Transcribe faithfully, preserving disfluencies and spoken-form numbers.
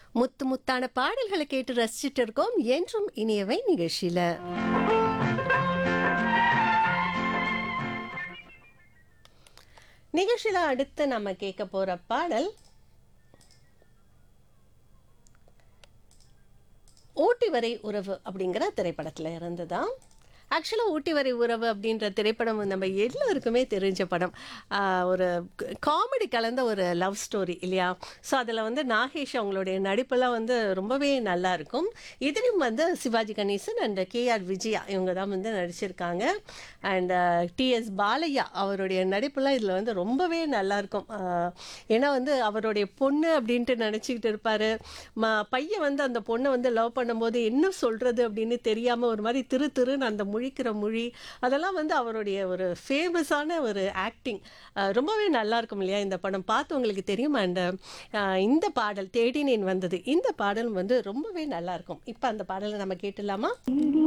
முத்து முத்தான பாடல்களை கேட்டு ரசிச்சுட்டு இருக்கோம் என்றும் இனியவை நிகழ்ச்சியில. நிகழ்ச்சியில அடுத்து நம்ம கேட்க போற பாடல் ஊட்டி வரை உறவு அப்படிங்கிற திரைப்படத்துல இருந்துதான். ஆக்சுவலாக ஊட்டி வரை உறவு அப்படின்ற திரைப்படம் நம்ம எல்லாருக்குமே தெரிஞ்ச படம். ஆஹ் ஒரு காமெடி கலந்த ஒரு லவ் ஸ்டோரி இல்லையா? ஸோ அதில் வந்து நாகேஷ் அவங்களுடைய நடிப்பெல்லாம் வந்து ரொம்பவே நல்லா இருக்கும். இதுலேயும் வந்து சிவாஜி கணேசன் அண்ட் கேஆர் விஜயா இவங்க தான் வந்து நடிச்சிருக்காங்க. அண்ட் டிஎஸ் பாலையா அவருடைய நடிப்பெல்லாம் இதில் வந்து ரொம்பவே நல்லாயிருக்கும். ஏன்னா வந்து அவருடைய பொண்ணு அப்படின்ட்டு நினச்சிக்கிட்டு இருப்பார். ம பையன் வந்து அந்த பொண்ணை வந்து லவ் பண்ணும்போது என்ன சொல்கிறது அப்படின்னு தெரியாமல் ஒரு மாதிரி திரு திருன்னு அந்த முழிக்கிற மொழி அதெல்லாம் வந்து அவருடைய ஒரு ஃபேமஸான ஒரு ஆக்டிங். ரொம்பவே நல்லா இருக்கும் இல்லையா? இந்த படம் பார்த்து உங்களுக்கு தெரியும். அண்ட் இந்த பாடல் தேடினேன் வந்தது, இந்த பாடல் வந்து ரொம்பவே நல்லா இருக்கும். இப்போ அந்த பாடலை நம்ம கேட்டுடலாமா?